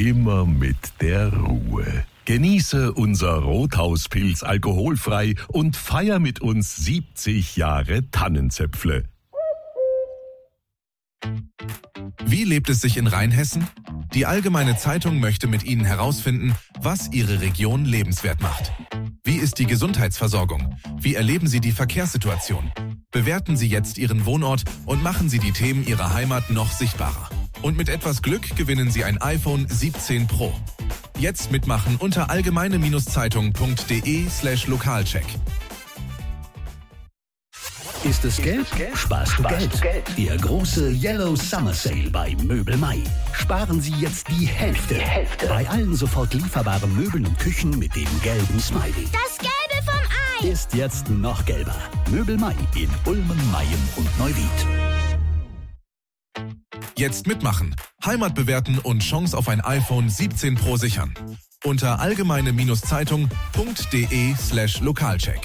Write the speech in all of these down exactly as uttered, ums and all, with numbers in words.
immer mit der Ruhe. Genieße unser Rothauspilz alkoholfrei und feier mit uns siebzig Jahre Tannenzäpfle. Wie lebt es sich in Rheinhessen? Die Allgemeine Zeitung möchte mit Ihnen herausfinden, was Ihre Region lebenswert macht. Wie ist die Gesundheitsversorgung? Wie erleben Sie die Verkehrssituation? Bewerten Sie jetzt Ihren Wohnort und machen Sie die Themen Ihrer Heimat noch sichtbarer. Und mit etwas Glück gewinnen Sie ein iPhone siebzehn Pro. Jetzt mitmachen unter allgemeine-zeitung.de slash Lokalcheck. Ist es gelb? Sparst du Geld. Der große Yellow Summer Sale bei Möbel Mai. Sparen Sie jetzt die Hälfte. Die Hälfte. Bei allen sofort lieferbaren Möbeln und Küchen mit dem gelben Smiley. Das Gelbe vom Ei. Ist jetzt noch gelber. Möbel Mai in Ulmen, Mayen und Neuwied. Jetzt mitmachen, Heimat bewerten und Chance auf ein iPhone siebzehn Pro sichern. Unter allgemeine-zeitung.de slash Lokalcheck.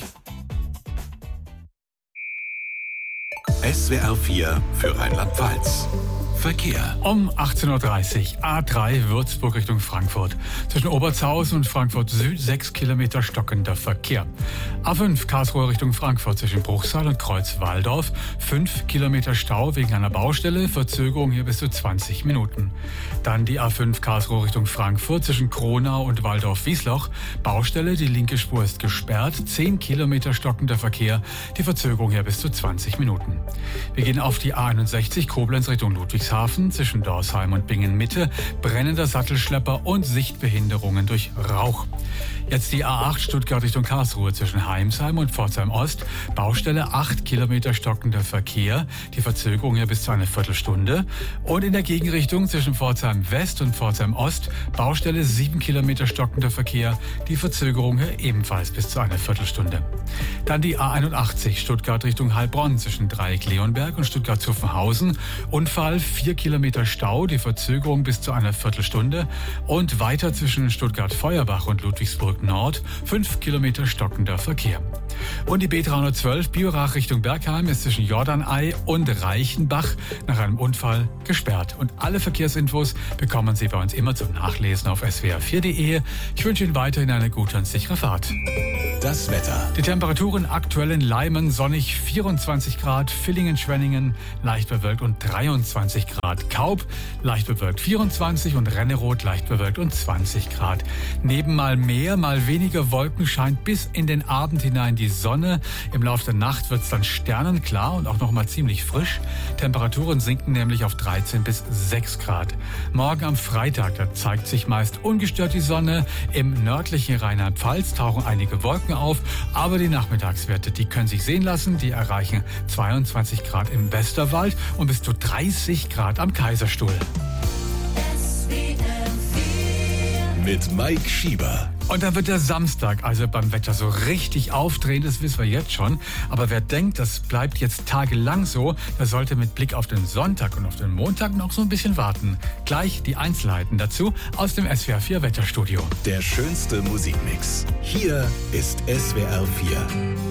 S W R vier für Rheinland-Pfalz. Verkehr. Um achtzehn Uhr dreißig, A drei Würzburg Richtung Frankfurt. Zwischen Obertshausen und Frankfurt Süd sechs Kilometer stockender Verkehr. A fünf Karlsruhe Richtung Frankfurt zwischen Bruchsal und Kreuz-Walldorf. fünf Kilometer Stau wegen einer Baustelle, Verzögerung hier bis zu zwanzig Minuten. Dann die A fünf Karlsruhe Richtung Frankfurt zwischen Kronau und Walldorf-Wiesloch. Baustelle, die linke Spur ist gesperrt, zehn Kilometer stockender Verkehr, die Verzögerung hier bis zu zwanzig Minuten. Wir gehen auf die A einundsechzig Koblenz Richtung Ludwigshafen. Zwischen Dorsheim und Bingen-Mitte, brennender Sattelschlepper und Sichtbehinderungen durch Rauch. Jetzt die A acht Stuttgart Richtung Karlsruhe zwischen Heimsheim und Pforzheim-Ost. Baustelle, acht Kilometer stockender Verkehr, die Verzögerung hier bis zu einer Viertelstunde. Und in der Gegenrichtung zwischen Pforzheim-West und Pforzheim-Ost, Baustelle, sieben Kilometer stockender Verkehr, die Verzögerung hier ebenfalls bis zu einer Viertelstunde. Dann die A einundachtzig Stuttgart Richtung Heilbronn zwischen Dreieck-Leonberg und Stuttgart-Zuffenhausen. Unfall, vier Kilometer Stau, die Verzögerung bis zu einer Viertelstunde. Und weiter zwischen Stuttgart-Feuerbach und Ludwigsburg Nord, fünf Kilometer stockender Verkehr. Und die B dreihundertzwölf Biberach Richtung Bergheim ist zwischen Jordanei und Reichenbach nach einem Unfall gesperrt. Und alle Verkehrsinfos bekommen Sie bei uns immer zum Nachlesen auf s w r vier punkt de. Ich wünsche Ihnen weiterhin eine gute und sichere Fahrt. Das Wetter. Die Temperaturen aktuell in Leimen sonnig vierundzwanzig Grad, Villingen-Schwenningen leicht bewölkt und dreiundzwanzig Grad. Kaub leicht bewölkt vierundzwanzig und Renneroth leicht bewölkt und zwanzig Grad. Neben mal mehr, mal weniger Wolken scheint bis in den Abend hinein die Sonne. Im Laufe der Nacht wird es dann sternenklar und auch noch mal ziemlich frisch. Temperaturen sinken nämlich auf dreizehn bis sechs Grad. Morgen am Freitag, da zeigt sich meist ungestört die Sonne. Im nördlichen Rheinland-Pfalz tauchen einige Wolken auf, aber die Nachmittagswerte, die können sich sehen lassen. Die erreichen zweiundzwanzig Grad im Westerwald und bis zu dreißig Grad am Kaiserstuhl. Mit Mike Schieber. Und dann wird der Samstag also beim Wetter so richtig aufdrehen, das wissen wir jetzt schon. Aber wer denkt, das bleibt jetzt tagelang so, der sollte mit Blick auf den Sonntag und auf den Montag noch so ein bisschen warten. Gleich die Einzelheiten dazu aus dem S W R vier Wetterstudio. Der schönste Musikmix. Hier ist S W R vier.